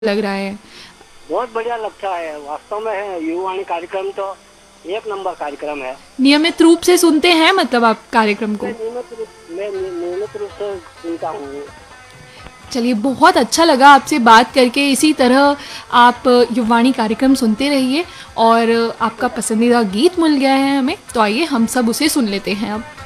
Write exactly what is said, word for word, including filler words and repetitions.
लग रहा है। बहुत बढ़िया लगता है वास्तव में। है युवाणी कार्यक्रम तो एक नंबर कार्यक्रम है। नियमित रूप से सुनते हैं मतलब आप कार्यक्रम मैं को? नियमित रूप मैं नि- नियमित रूप से सुनता हूँ। चलिए, बहुत अच्छा लगा आपसे बात करके। इसी तरह आप युवाणी कार्यक्रम सुनते रहिए। और आपका पसंदीदा गीत मिल गया है हमें, तो आइए हम सब उसे सुन लेते हैं अब।